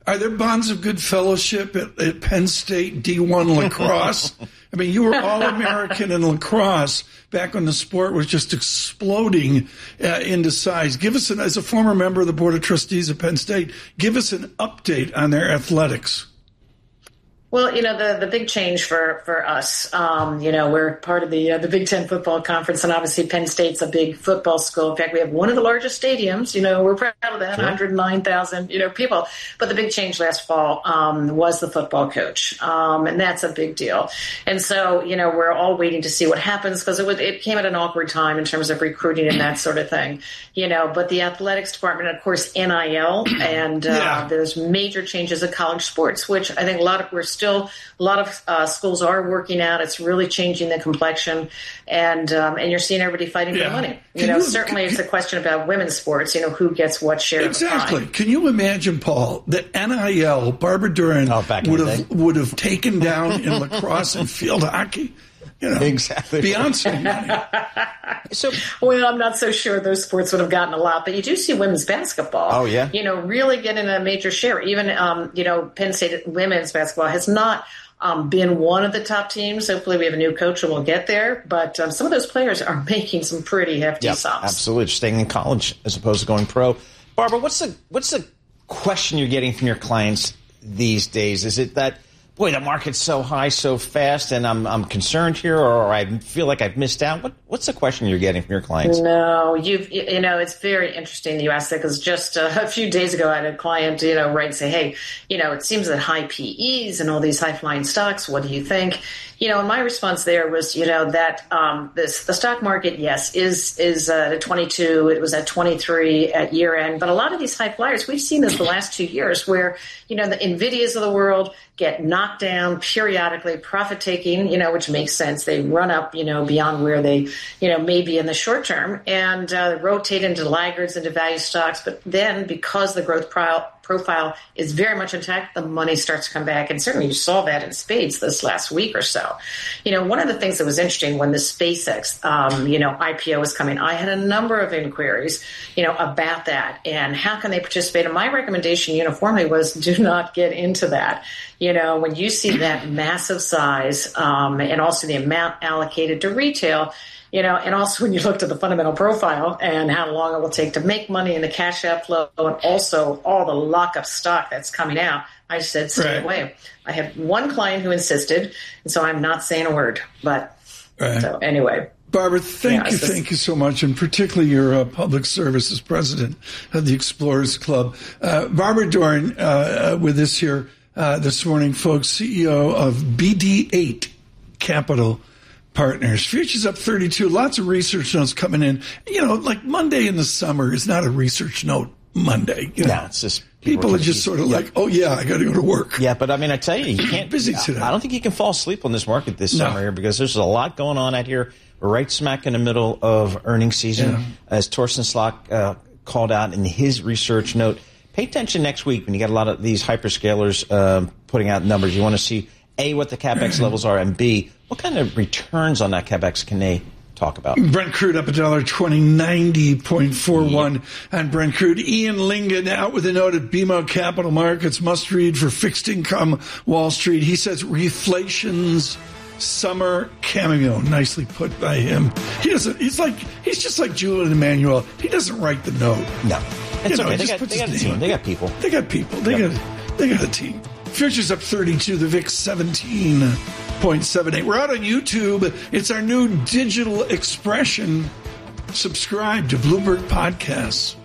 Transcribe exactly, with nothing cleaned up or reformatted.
Are there bonds of good fellowship at, at Penn State D one lacrosse? I mean, you were All-American in lacrosse back when the sport was just exploding uh, into size. Give us, an, as a former member of the Board of Trustees at Penn State, give us an update on their athletics. Well, you know, the, the big change for, for us, um, you know, we're part of the uh, the Big Ten Football Conference, and obviously Penn State's a big football school. In fact, we have one of the largest stadiums. You know, we're proud of that, sure. one hundred nine thousand, you know, people. But the big change last fall um, was the football coach, um, and that's a big deal. And so, you know, we're all waiting to see what happens because it, would, it came at an awkward time in terms of recruiting and that sort of thing, you know. But the athletics department, of course, N I L, and uh, yeah. there's major changes in college sports, which I think a lot of we're still Still, a lot of uh, schools are working out. It's really changing the complexion, and um, and you're seeing everybody fighting yeah. for money. You Can know, you, certainly it's a question about women's sports. You know, who gets what share exactly. of the pie. Can you imagine, Paul, that N I L, Barbara Duran oh, would have would have taken down in lacrosse and field hockey? You know, exactly. Beyonce money. So, well, I'm not so sure those sports would have gotten a lot, but you do see women's basketball. Oh, yeah. You know, really getting a major share. Even, um, you know, Penn State women's basketball has not um, been one of the top teams. Hopefully we have a new coach and we'll get there. But um, some of those players are making some pretty hefty yep, sums. Absolutely. Staying in college as opposed to going pro. Barbara, what's the what's the question you're getting from your clients these days? Is it that, boy, the market's so high so fast and I'm I'm concerned here, or I feel like I've missed out? What What's the question you're getting from your clients? No, you've, you know, it's very interesting that you asked that, because just uh, a few days ago I had a client, you know, write and say, hey, you know, it seems that high P Es and all these high-flying stocks, what do you think? You know, and my response there was, you know, that um, this the stock market, yes, is is uh, at twenty-two. It was at twenty-three at year end. But a lot of these high flyers, we've seen this the last two years where, you know, the NVIDIAs of the world get knocked down periodically, profit taking, you know, which makes sense. They run up, you know, beyond where they, you know, maybe in the short term, and uh, rotate into laggards, into value stocks. But then because the growth pro- profile is very much intact, the money starts to come back. And certainly you saw that in spades this last week or so. You know, one of the things that was interesting when the SpaceX, um, you know, I P O was coming, I had a number of inquiries, you know, about that and how can they participate. And my recommendation uniformly was do not get into that. You know, when you see that massive size um, and also the amount allocated to retail, you know, and also when you looked at the fundamental profile and how long it will take to make money and the cash outflow and also all the lockup stock that's coming out, I said, stay right. away. I had one client who insisted, and so I'm not saying a word. But right. so anyway. Barbara, thank yeah, you, just, thank you so much, and particularly your uh, public service as president of the Explorers Club. Uh, Barbara Duran uh, uh, with us here uh, this morning, folks, C E O of B D eight Capital Partners. Futures up thirty-two. Lots of research notes coming in. You know, like Monday in the summer is not a research note Monday. You know? No, it's just people, people are just sort of yeah. like, oh yeah, I got to go to work. Yeah, but I mean, I tell you, you can't. Busy today. I don't think you can fall asleep on this market this no. summer here, because there's a lot going on out here. We're right smack in the middle of earnings season, yeah. as Torsten Slok uh, called out in his research note. Pay attention next week when you get a lot of these hyperscalers uh, putting out numbers. You want to see A, what the CapEx levels are, and B, what kind of returns on that CapEx can they talk about? Brent crude up one dollar twenty, ninety point four one yeah. on Brent crude. Ian Lingen out with a note at B M O Capital Markets, must read for fixed income Wall Street. He says reflation's summer cameo. Nicely put by him. He doesn't. He's like he's just like Julian Emmanuel. He doesn't write the note. No, it's you know, okay. They got, they got a team. They got people. They got people. They yep. got they got a team. Futures up thirty-two, the V I X seventeen point seven eight. We're out on YouTube. It's our new digital expression. Subscribe to Bloomberg Podcasts.